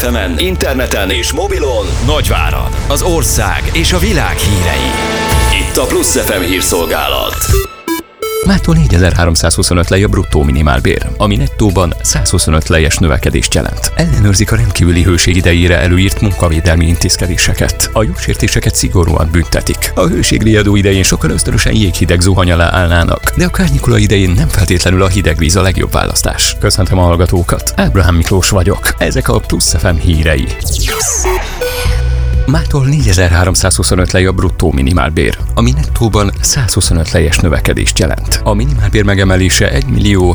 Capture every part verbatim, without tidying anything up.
em-en, interneten és mobilon Nagyvárad, az ország és a világ hírei. Itt a Plusz ef em hírszolgálat. Mától négyezer-háromszázhuszonöt lej a bruttó minimálbér, ami nettóban százhuszonöt lejes növekedést jelent. Ellenőrzik a rendkívüli hőség idejére előírt munkavédelmi intézkedéseket. A jogsértéseket szigorúan büntetik. A hőségriadó idején sokan ösztönösen jéghideg zuhany alá állnának, de a kárnyikula idején nem feltétlenül a hideg víz a legjobb választás. Köszöntöm a hallgatókat, Ábrahám Miklós vagyok. Ezek a Plusz ef em hírei. Mától négyezer-háromszázhuszonöt lej a bruttó minimálbér, ami nettóban százhuszonöt lejes növekedést jelent. A minimálbér megemelése egymillió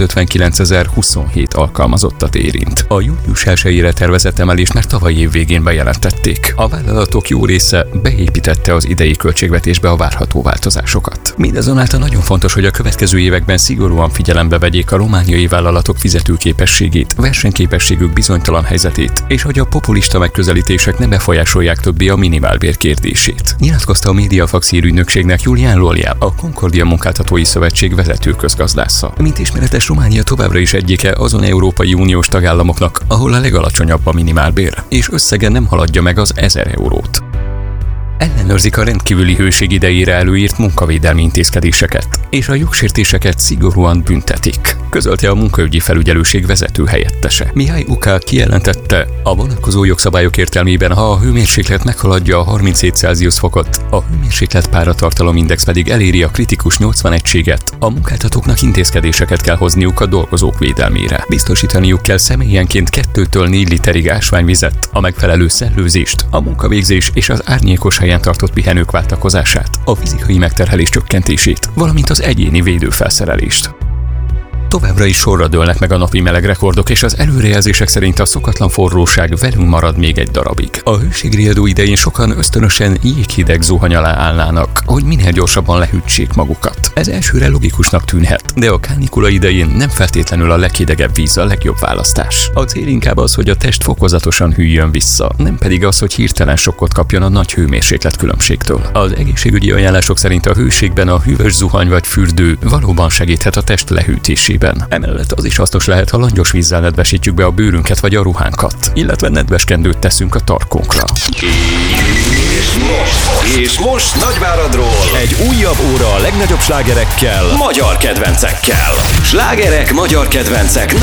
hétszázötvenkilencezer-huszonhét alkalmazottat érint. A július elsejére tervezett emelést már tavaly év végén bejelentették. A vállalatok jó része beépítette az idei költségvetésbe a várható változásokat. Mindazonáltal nagyon fontos, hogy a következő években szigorúan figyelembe vegyék a romániai vállalatok fizetőképességét, versenyképességük bizonytalan helyzetét, és hogy a populista megközelítések ne befolyásolják többé a minimálbér kérdését. Nyilatkozta a Mediafax hírügynökségnek Julián Lolja, a Concordia Munkáltatói Szövetség vezető közgazdásza. Mint ismeretes, Románia továbbra is egyike azon Európai Uniós tagállamoknak, ahol a legalacsonyabb a minimálbér, és összege nem haladja meg az ezer eurót. Ellenőrzik a rendkívüli hőség idejére előírt munkavédelmi intézkedéseket, és a jogsértéseket szigorúan büntetik, közölte a munkaügyi felügyelőség vezető helyettese. Mihály Uká kijelentette, a vonatkozó jogszabályok értelmében, ha a hőmérséklet meghaladja a harminchét Celsius fokot, a hőmérséklet páratartalom index pedig eléri a kritikus nyolcvan egységet, a munkáltatóknak intézkedéseket kell hozniuk a dolgozók védelmére. Biztosítaniuk kell személyenként kettőtől négy literig ásványvizet, a megfelelő szellőzést, a munkavégzés és az árnyékos helyen tartott pihenők váltakozását, a fizikai megterhelés csökkentését, valamint az egyéni védőfelszerelést. Továbbra is sorra dőlnek meg a napi meleg rekordok, és az előrejelzések szerint a szokatlan forróság velünk marad még egy darabig. A hőségriadó idején sokan ösztönösen jéghideg zuhany alá állnának, hogy minél gyorsabban lehűtsék magukat. Ez elsőre logikusnak tűnhet, de a kánikula idején nem feltétlenül a leghidegebb víz a legjobb választás. A cél inkább az, hogy a test fokozatosan hűljön vissza, nem pedig az, hogy hirtelen sokkot kapjon a nagy hőmérséklet különbségtől. Az egészségügyi ajánlások szerint a hőségben a hűvös zuhany vagy fürdő valóban segíthet a test lehűtésében. Emellett az is hasznos lehet, ha langyos vízzel nedvesítjük be a bőrünket vagy a ruhánkat, illetve nedves kendőt teszünk a tarkónkra. És most, és most Nagyváradról egy újabb óra a legnagyobb slágerekkel, magyar kedvencekkel. Slágerek, magyar kedvencek.